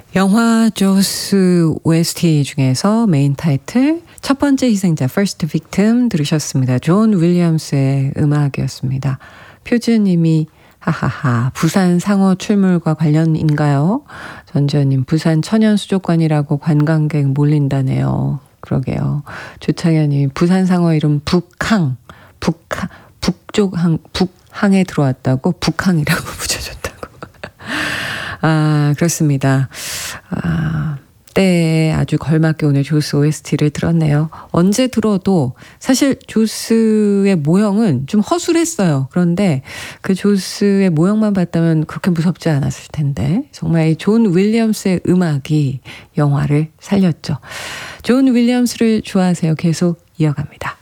영화 조스 OST 중에서 메인 타이틀 첫 번째 희생자 First Victim 들으셨습니다. 존 윌리엄스의 음악이었습니다. 표즈님이 하하하 부산 상어 출몰과 관련인가요? 전지현님 부산 천연수족관이라고 관광객 몰린다네요. 그러게요. 조창현님 부산 상어 이름 북항에 들어왔다고 북항이라고 붙여줬다고. 아, 그렇습니다. 때에 아주 걸맞게 오늘 조스 OST를 들었네요. 언제 들어도 사실 조스의 모형은 좀 허술했어요. 그런데 그 조스의 모형만 봤다면 그렇게 무섭지 않았을 텐데 정말 이 존 윌리엄스의 음악이 영화를 살렸죠. 존 윌리엄스를 좋아하세요. 계속 이어갑니다.